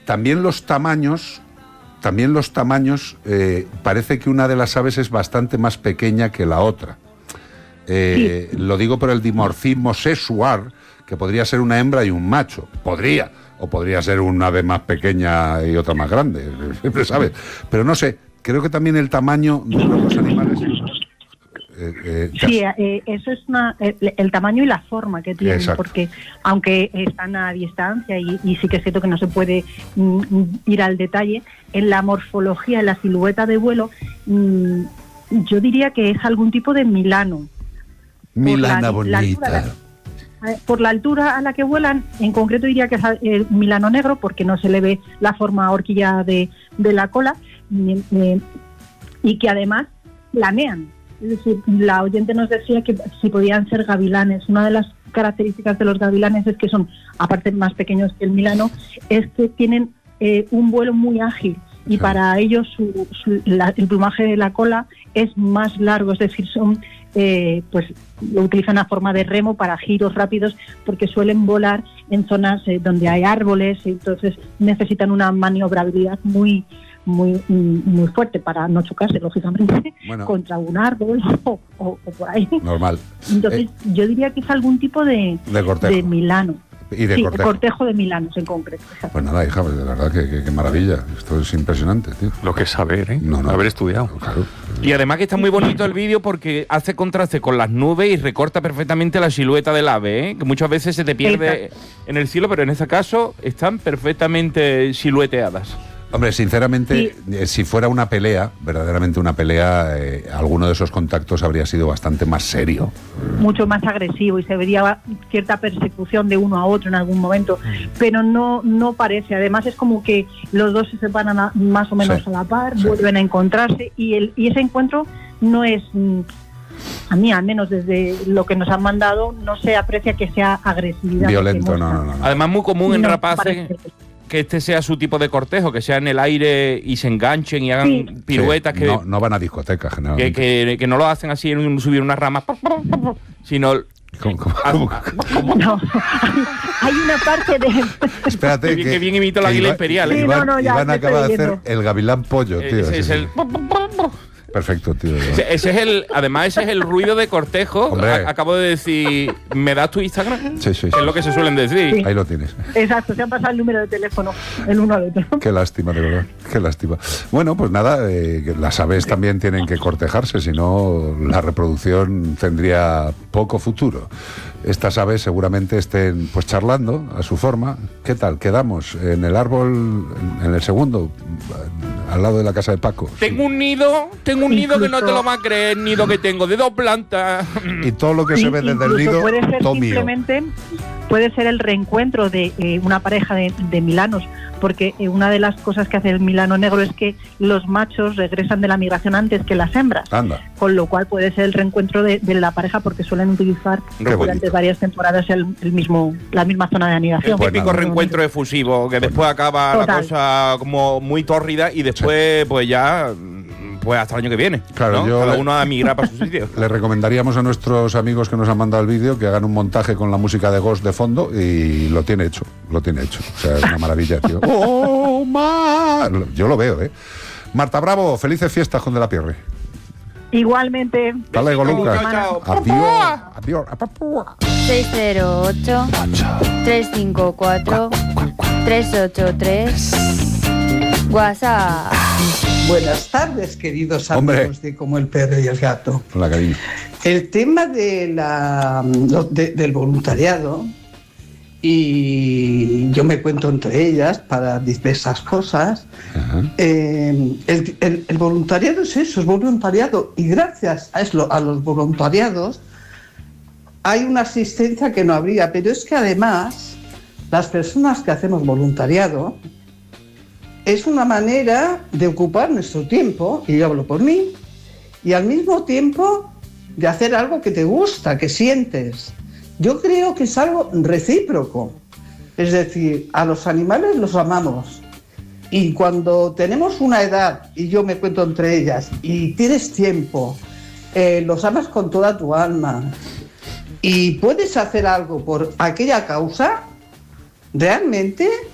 también los tamaños, parece que una de las aves es bastante más pequeña que la otra. Lo digo por el dimorfismo sexual, que podría ser una hembra y un macho. O podría ser un ave más pequeña y otra más grande, siempre sabes. Pero no sé, creo que también el tamaño de los animales... eso es el tamaño y la forma que tienen. Exacto. Porque aunque están a distancia y sí que es cierto que no se puede ir al detalle, en la morfología, en la silueta de vuelo, yo diría que es algún tipo de milano. Milana bonita. Por la altura a la que vuelan, en concreto diría que es el milano negro, porque no se le ve la forma horquilla de la cola, y que además planean. Es decir, la oyente nos decía que si podían ser gavilanes. Una de las características de los gavilanes es que son, aparte más pequeños que el milano, es que tienen un vuelo muy ágil. Y para ellos el plumaje de la cola es más largo, es decir, pues lo utilizan a forma de remo para giros rápidos, porque suelen volar en zonas donde hay árboles, y entonces necesitan una maniobrabilidad muy fuerte para no chocarse, lógicamente, contra un árbol o por ahí. Normal. Entonces yo diría que es algún tipo de milano. Y de cortejo de milanos en concreto. Pues nada, hija, de verdad que maravilla. Esto es impresionante, tío. Lo que es saber, ¿eh? No. Haber estudiado. Claro. Y además que está muy bonito el vídeo porque hace contraste con las nubes y recorta perfectamente la silueta del ave, ¿eh? Que muchas veces se te pierde en el cielo, pero en este caso están perfectamente silueteadas. Hombre, sinceramente, si fuera una pelea, verdaderamente una pelea, alguno de esos contactos habría sido bastante más serio. Mucho más agresivo, y se vería cierta persecución de uno a otro en algún momento, pero no parece. Además es como que los dos se separan más o menos a la par, vuelven a encontrarse, y ese encuentro no es... A mí, al menos desde lo que nos han mandado, no se aprecia que sea agresividad. Violento, no. Además, muy común en rapaces... que este sea su tipo de cortejo, que sea en el aire y se enganchen y hagan piruetas. Sí, que no van a discotecas, generalmente. Que no lo hacen así en subir unas ramas, sino... ¿Cómo? No, hay una parte de... Espérate, que bien imito la águila imperial. Iván acaba de hacer el gavilán pollo, tío. Es el... Perfecto, tío. Ese es el ruido de cortejo. Acabo de decir, ¿me das tu Instagram? Sí. Es lo que se suelen decir. Sí. Ahí lo tienes. Exacto, se han pasado el número de teléfono el uno al otro. Qué lástima, de verdad. Qué lástima. Bueno, pues nada, las aves también tienen que cortejarse, si no la reproducción tendría poco futuro. Estas aves seguramente estén pues charlando a su forma. ¿Qué tal? Quedamos en el árbol, en el segundo, al lado de la casa de Paco. Tengo un nido que no te lo vas a creer, nido que tengo de 2 plantas. Y todo lo que se ve desde el nido, puede ser todo mío. Puede ser el reencuentro de una pareja de milanos, porque una de las cosas que hace el milano negro es que los machos regresan de la migración antes que las hembras. Anda. Con lo cual puede ser el reencuentro de la pareja, porque suelen utilizar durante varias temporadas la misma zona de anidación. El típico reencuentro efusivo, que después acaba la cosa como muy tórrida y después pues ya... Pues hasta el año que viene. Claro, ¿no? Cada uno a migrar para su sitio. Le recomendaríamos a nuestros amigos que nos han mandado el vídeo que hagan un montaje con la música de Ghost de fondo, y lo tiene hecho. O sea, es una maravilla, tío. ¡Oh, man! Yo lo veo, ¿eh? Marta Bravo, felices fiestas con De la Pierre. Igualmente. Hasta luego, Lucas. Adiós. 608-354-383 WhatsApp. Buenas tardes, queridos amigos de Como el Perro y el Gato. Hola, cariño. El tema del voluntariado, y yo me cuento entre ellas para diversas cosas. El voluntariado es eso, es voluntariado, y gracias a los voluntariados hay una asistencia que no habría, pero es que además las personas que hacemos voluntariado es una manera de ocupar nuestro tiempo, y yo hablo por mí, y al mismo tiempo de hacer algo que te gusta, que sientes. Yo creo que es algo recíproco. Es decir, a los animales los amamos. Y cuando tenemos una edad, y yo me cuento entre ellas, y tienes tiempo, los amas con toda tu alma, y puedes hacer algo por aquella causa, realmente